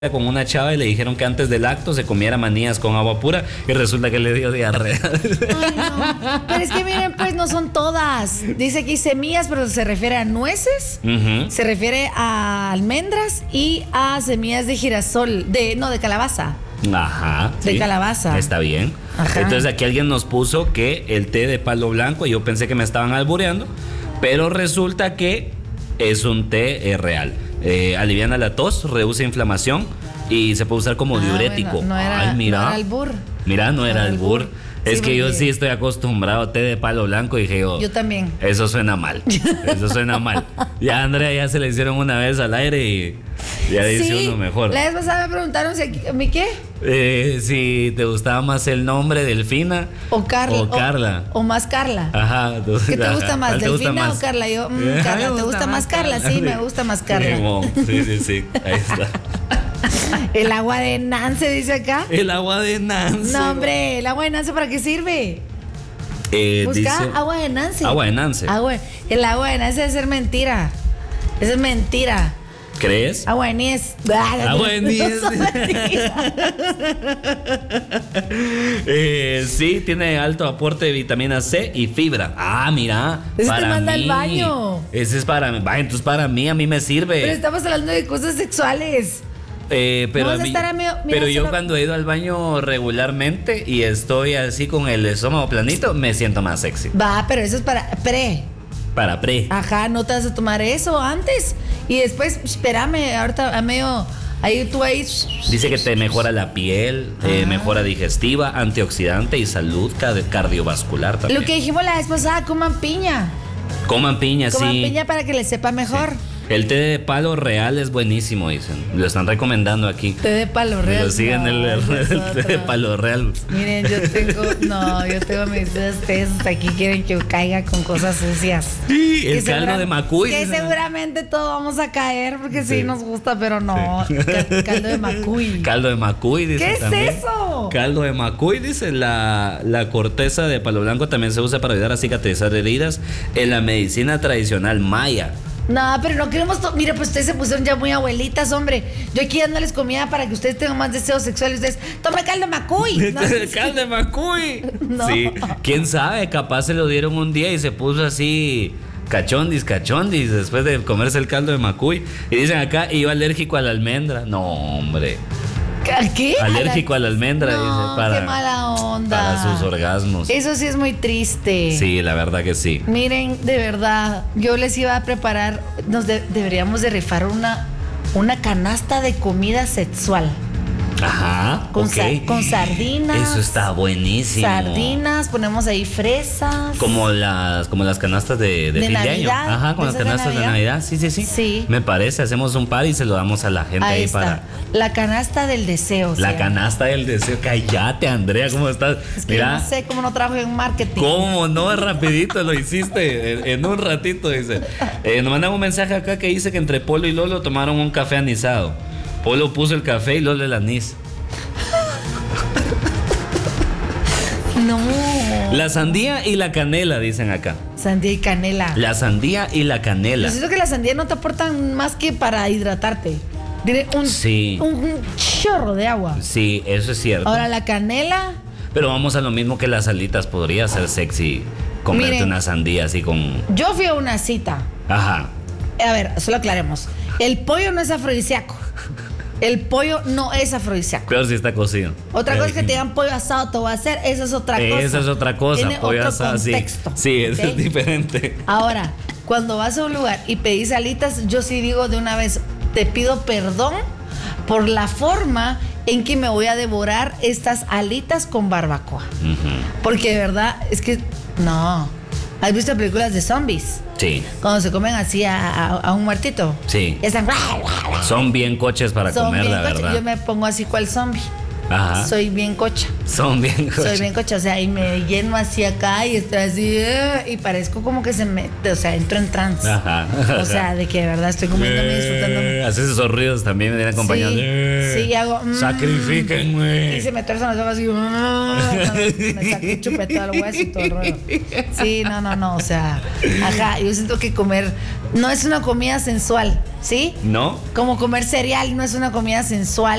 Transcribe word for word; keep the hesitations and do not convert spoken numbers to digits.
con una chava y le dijeron que antes del acto se comiera manías con agua pura y resulta que le dio diarrea. Ay, no. Pero es que miren, pues no son todas. Dice aquí semillas, pero se refiere a nueces, uh-huh. se refiere a almendras y a semillas de girasol, de no, de calabaza. Ajá. De sí, calabaza. Está bien. Ajá. Entonces aquí alguien nos puso que el té de palo blanco, yo pensé que me estaban albureando, pero resulta que es un té eh, real. Eh, aliviana la tos, reduce inflamación y se puede usar como ah, diurético. Bueno, no era, Ay, mira. No era albur. Mira, no, no era albur. albur. Es sí, que yo sí estoy acostumbrado a té de palo blanco y dije yo. Yo también. Eso suena mal. Eso suena mal. Ya a Andrea ya se le hicieron una vez al aire y ya dice sí, uno mejor. La vez pasada me preguntaron si a mí qué. Eh, si te gustaba más el nombre Delfina o Carla. O Carla. O, o más Carla. Ajá. Entonces, ¿qué te gusta ajá, más, Delfina gusta más? o Carla? Yo, mmm, Carla, ¿te gusta, gusta más Carla? Carla? Sí, me gusta más Carla. Sí, sí, sí. Ahí está. El agua de Nance, dice acá. El agua de Nance. No, hombre, el agua de Nance, ¿para qué sirve? Eh, Busca dice, agua de Nance. Agua de Nance. Agua, el agua de Nance debe ser mentira. Esa es mentira. ¿Crees? Agua de Nies. Agua de Nies. eh, sí, tiene alto aporte de vitamina C y fibra. Ah, mira. Ese para te manda mí. al baño. Ese es para mí. Va, entonces para mí, a mí me sirve. Pero estamos hablando de cosas sexuales. Eh, pero Vamos a mí, a a medio, mira, pero yo solo... cuando he ido al baño regularmente y estoy así con el estómago planito, me siento más sexy. Va, pero eso es para pre. Para pre. Ajá, no te vas a tomar eso antes. Y después, espérame, ahorita a medio. Ahí tú ahí. Dice que te mejora la piel, eh, mejora digestiva, antioxidante y salud cardiovascular también. Lo que dijimos la vez pasada, coman piña. Coman piña, coman sí. Coman piña para que les sepa mejor. Sí. El té de palo real es buenísimo, dicen. Lo están recomendando aquí. Té de palo real. Lo siguen no, el, el, el té de palo real. Miren, yo tengo, no, yo tengo mis tés hasta aquí quieren que caiga con cosas sucias. Sí, el caldo de macuy. Que ¿no? Seguramente todos vamos a caer porque sí, sí nos gusta, pero no. Sí. Caldo de macuy. Caldo de macuy, dice. ¿Qué también. es eso? Caldo de macuy, dice. La, la corteza de palo blanco también se usa para ayudar a cicatrizar heridas en la medicina tradicional maya. No, pero no queremos. To- Mira, pues ustedes se pusieron ya muy abuelitas, hombre. Yo aquí dándoles comida para que ustedes tengan más deseos sexuales. Ustedes, tome caldo de macuy. No, caldo de macuy. No. Sí, quién sabe, capaz se lo dieron un día y se puso así cachondis, cachondis después de comerse el caldo de macuy. Y dicen acá, iba alérgico a la almendra. No, hombre. ¿Qué? Alérgico a la, a la almendra, no, dice, para, qué mala onda. Para sus orgasmos. Eso sí es muy triste. Sí, la verdad que sí. Miren, de verdad, yo les iba a preparar, nos de, deberíamos de rifar una, una canasta de comida sexual. Ajá, con, okay. sa- con sardinas. Eso está buenísimo. Sardinas, ponemos ahí fresas. Como las, como las canastas de, de, de fin Navidad, de año. Ajá, con las canastas de Navidad? de Navidad. Sí, sí, sí. Sí. Me parece, hacemos un par y se lo damos a la gente ahí, ahí ahí está. para. La canasta del deseo. La ¿sí? canasta del deseo. Cállate, Andrea, ¿cómo estás? Es que Mira, no sé cómo no trabajo en marketing. ¿Cómo no? Rapidito lo hiciste. En, en un ratito, dice. Eh, nos mandan un mensaje acá que dice que entre Polo y Lolo tomaron un café anisado. Polo puso el café y Lolo el anís. No. La sandía y la canela, dicen acá. Sandía y canela. La sandía y la canela. Yo siento que la sandía no te aportan más que para hidratarte. Tiene un, sí. un, un chorro de agua. Sí, eso es cierto. Ahora la canela. Pero vamos a lo mismo que las alitas. Podría ser sexy comerte Miren, una sandía así con. Yo fui a una cita. Ajá. A ver, solo aclaremos. El pollo no es afrodisíaco. El pollo no es afrodisíaco. Pero si está cocido. Otra cosa es que te digan pollo asado, te voy a hacer. Esa es otra cosa. Esa es otra cosa. Tiene pollo otro asado, contexto, sí. Sí, eso ¿okay? es diferente. Ahora, cuando vas a un lugar y pedís alitas, yo sí digo de una vez, te pido perdón por la forma en que me voy a devorar estas alitas con barbacoa. Uh-huh. Porque de verdad, es que no. ¿Has visto películas de zombies? Sí. Cuando se comen así a, a, a un muertito. Sí. Están... Son bien coches para Son comer, bien la coches. verdad. Yo me pongo así cual zombie. Ajá. soy bien cocha. Son bien cocha. Soy bien cocha, o sea, y me lleno así acá y estoy así, eh, y parezco como que se me, o sea, entro en trance. Ajá. O sea, de que de verdad estoy comiendo y disfrutándome. Haces esos ruidos también, me vienen acompañando. Sí, sí, hago. Mm, Sacrifíquenme. Y se me tuercen los ojos así. Mm, me saco un chupetado al hueso y todo el rollo. Sí, no, no, no. O sea, ajá. Yo siento que comer no es una comida sensual, ¿sí? ¿No? Como comer cereal no es una comida sensual.